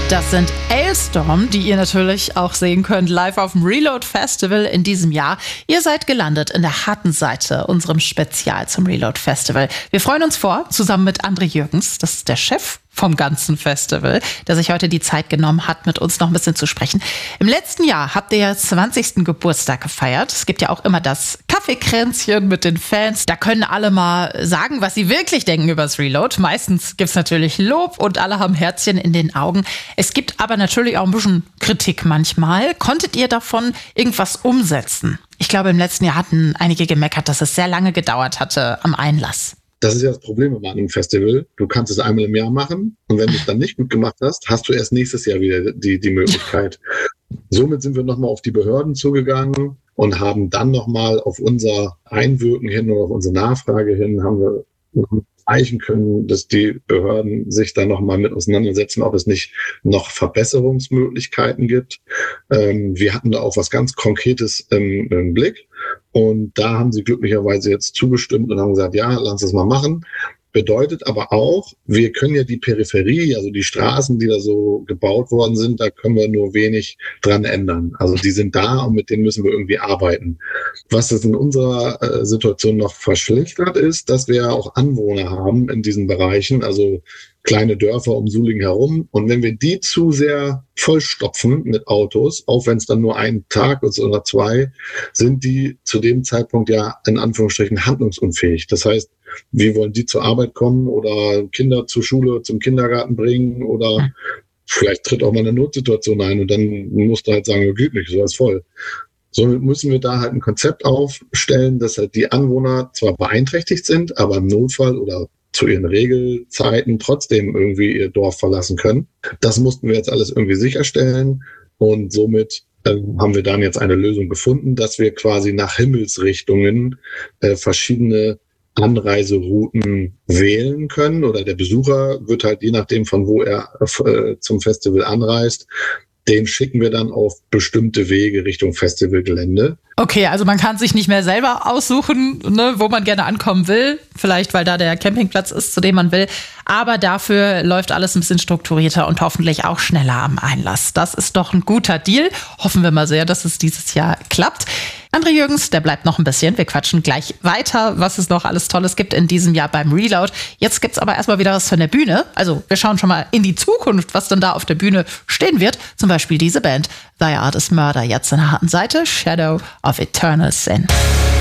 Das sind Alestorm, die ihr natürlich auch sehen könnt live auf dem Reload Festival in diesem Jahr. Ihr seid gelandet in der harten Seite, unserem Spezial zum Reload Festival. Wir freuen uns zusammen mit André Jürgens, das ist der Chef vom ganzen Festival, der sich heute die Zeit genommen hat, mit uns noch ein bisschen zu sprechen. Im letzten Jahr habt ihr ja 20. Geburtstag gefeiert. Es gibt ja auch immer das Kaffeekränzchen mit den Fans. Da können alle mal sagen, was sie wirklich denken über das Reload. Meistens gibt's natürlich Lob und alle haben Herzchen in den Augen. Es gibt aber natürlich auch ein bisschen Kritik manchmal. Konntet ihr davon irgendwas umsetzen? Ich glaube, im letzten Jahr hatten einige gemeckert, dass es sehr lange gedauert hatte am Einlass. Das ist ja das Problem bei einem Festival. Du kannst es einmal im Jahr machen und wenn du es dann nicht gut gemacht hast, hast du erst nächstes Jahr wieder die Möglichkeit. Somit sind wir nochmal auf die Behörden zugegangen und haben dann nochmal auf unser Einwirken hin oder auf unsere Nachfrage hin, haben wir erreichen können, dass die Behörden sich da nochmal mit auseinandersetzen, ob es nicht noch Verbesserungsmöglichkeiten gibt. Wir hatten da auch was ganz Konkretes im Blick. Und da haben sie glücklicherweise jetzt zugestimmt und haben gesagt, ja, lass es mal machen. Bedeutet aber auch, wir können ja die Peripherie, also die Straßen, die da so gebaut worden sind, da können wir nur wenig dran ändern. Also die sind da und mit denen müssen wir irgendwie arbeiten. Was es in unserer Situation noch verschlechtert ist, dass wir auch Anwohner haben in diesen Bereichen, also kleine Dörfer um Sulingen herum. Und wenn wir die zu sehr vollstopfen mit Autos, auch wenn es dann nur einen Tag ist oder zwei, sind die zu dem Zeitpunkt ja in Anführungsstrichen handlungsunfähig. Das heißt, wie wollen die zur Arbeit kommen oder Kinder zur Schule, zum Kindergarten bringen oder vielleicht tritt auch mal eine Notsituation ein und dann musst du halt sagen, geht nicht, so ist voll. Somit müssen wir da halt ein Konzept aufstellen, dass halt die Anwohner zwar beeinträchtigt sind, aber im Notfall oder zu ihren Regelzeiten trotzdem irgendwie ihr Dorf verlassen können. Das mussten wir jetzt alles irgendwie sicherstellen und somit haben wir dann jetzt eine Lösung gefunden, dass wir quasi nach Himmelsrichtungen verschiedene Anreiserouten wählen können oder der Besucher wird halt je nachdem von wo er zum Festival anreist, den schicken wir dann auf bestimmte Wege Richtung Festivalgelände. Okay, also man kann sich nicht mehr selber aussuchen, ne, wo man gerne ankommen will. Vielleicht, weil da der Campingplatz ist, zu dem man will. Aber dafür läuft alles ein bisschen strukturierter und hoffentlich auch schneller am Einlass. Das ist doch ein guter Deal. Hoffen wir mal sehr, dass es dieses Jahr klappt. André Jürgens, der bleibt noch ein bisschen. Wir quatschen gleich weiter, was es noch alles Tolles gibt in diesem Jahr beim Reload. Jetzt gibt's aber erstmal wieder was von der Bühne. Also wir schauen schon mal in die Zukunft, was dann da auf der Bühne stehen wird. Zum Beispiel diese Band, Thy Art is Murder, jetzt in der harten Seite, Shadow of Eternal Sin.